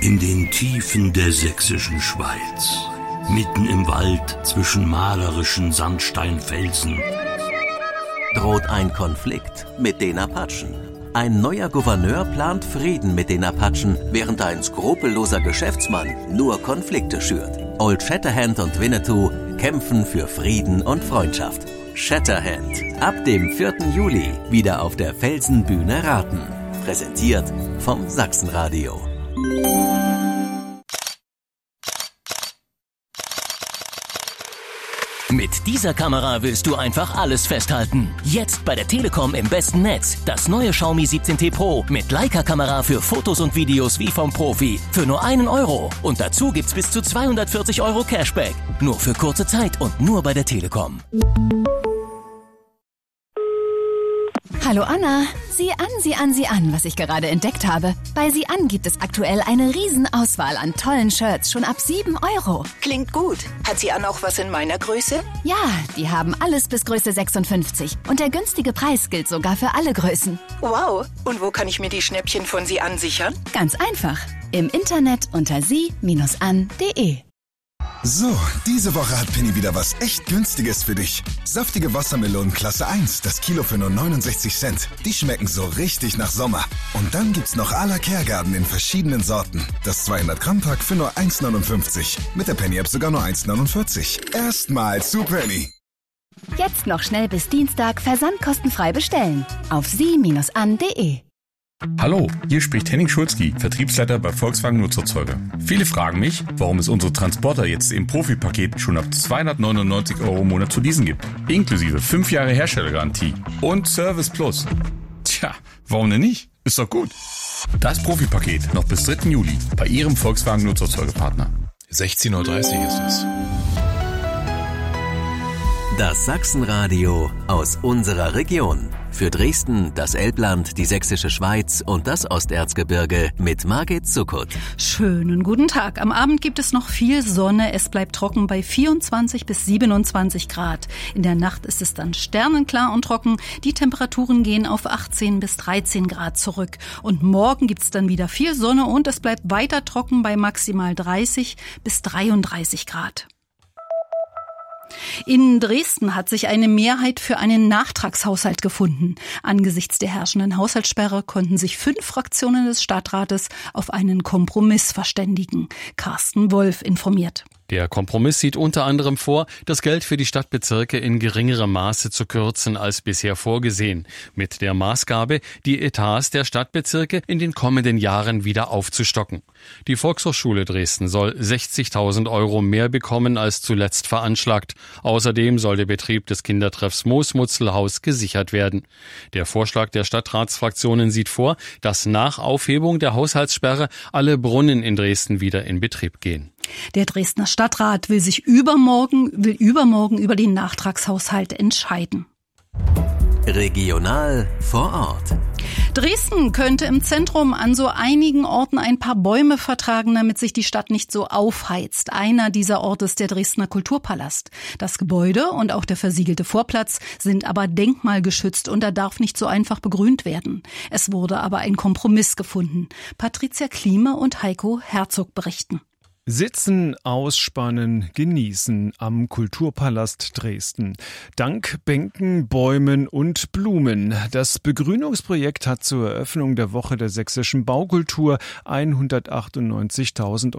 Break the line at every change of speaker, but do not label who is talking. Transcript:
In den Tiefen der sächsischen Schweiz, mitten im Wald zwischen malerischen Sandsteinfelsen,
droht ein Konflikt mit den Apachen. Ein neuer Gouverneur plant Frieden mit den Apachen, während ein skrupelloser Geschäftsmann nur Konflikte schürt. Old Shatterhand und Winnetou kämpfen für Frieden und Freundschaft. Shatterhand, ab dem 4. Juli wieder auf der Felsenbühne Raten. Präsentiert vom Sachsenradio.
Mit dieser Kamera willst du einfach alles festhalten. Jetzt bei der Telekom im besten Netz. Das neue Xiaomi 17T Pro mit Leica-Kamera für Fotos und Videos wie vom Profi. Für nur 1 Euro. Und dazu gibt's bis zu 240 Euro Cashback. Nur für kurze Zeit und nur bei der Telekom.
Hallo Anna, sieh an, was ich gerade entdeckt habe. Bei Sieh an gibt es aktuell eine Riesenauswahl an tollen Shirts, schon ab 7 Euro.
Klingt gut. Hat Sieh an auch was in meiner Größe?
Ja, die haben alles bis Größe 56. Und der günstige Preis gilt sogar für alle Größen.
Wow. Und wo kann ich mir die Schnäppchen von Sieh an sichern?
Ganz einfach. Im Internet unter sie-an.de.
So, diese Woche hat Penny wieder was echt Günstiges für dich. Saftige Wassermelonen Klasse 1, das Kilo für nur 69 Cent. Die schmecken so richtig nach Sommer. Und dann gibt's noch à la Kehrgarten in verschiedenen Sorten. Das 200-Gramm-Pack für nur 1,59. Mit der Penny-App sogar nur 1,49. Erstmal zu Penny.
Jetzt noch schnell bis Dienstag versandkostenfrei bestellen. Auf sie-an.de.
Hallo, hier spricht Henning Schulzki, Vertriebsleiter bei Volkswagen Nutzerzeuger. Viele fragen mich, warum es unsere Transporter jetzt im Profipaket schon ab 299 Euro im Monat zu leasen gibt. Inklusive 5 Jahre Herstellergarantie und Service Plus. Tja, warum denn nicht? Ist doch gut. Das Profipaket noch bis 3. Juli bei Ihrem Volkswagen Nutzerzeugerpartner.
16:30 Uhr ist es.
Das Sachsenradio aus unserer Region. Für Dresden, das Elbland, die Sächsische Schweiz und das Osterzgebirge mit Margit Zuckut.
Schönen guten Tag. Am Abend gibt es noch viel Sonne. Es bleibt trocken bei 24 bis 27 Grad. In der Nacht ist es dann sternenklar und trocken. Die Temperaturen gehen auf 18 bis 13 Grad zurück. Und morgen gibt es dann wieder viel Sonne und es bleibt weiter trocken bei maximal 30 bis 33 Grad. In Dresden hat sich eine Mehrheit für einen Nachtragshaushalt gefunden. Angesichts der herrschenden Haushaltssperre konnten sich 5 Fraktionen des Stadtrates auf einen Kompromiss verständigen. Carsten Wolf informiert.
Der Kompromiss sieht unter anderem vor, das Geld für die Stadtbezirke in geringerem Maße zu kürzen als bisher vorgesehen, mit der Maßgabe, die Etats der Stadtbezirke in den kommenden Jahren wieder aufzustocken. Die Volkshochschule Dresden soll 60.000 Euro mehr bekommen als zuletzt veranschlagt. Außerdem soll der Betrieb des Kindertreffs Moosmutzelhaus gesichert werden. Der Vorschlag der Stadtratsfraktionen sieht vor, dass nach Aufhebung der Haushaltssperre alle Brunnen in Dresden wieder in Betrieb gehen.
Der Dresdner Stadtrat will übermorgen über den Nachtragshaushalt entscheiden.
Regional vor Ort.
Dresden könnte im Zentrum an so einigen Orten ein paar Bäume vertragen, damit sich die Stadt nicht so aufheizt. Einer dieser Orte ist der Dresdner Kulturpalast. Das Gebäude und auch der versiegelte Vorplatz sind aber denkmalgeschützt und er darf nicht so einfach begrünt werden. Es wurde aber ein Kompromiss gefunden. Patricia Klime und Heiko Herzog berichten.
Sitzen, ausspannen, genießen am Kulturpalast Dresden. Dank Bänken, Bäumen und Blumen. Das Begrünungsprojekt hat zur Eröffnung der Woche der sächsischen Baukultur 198.000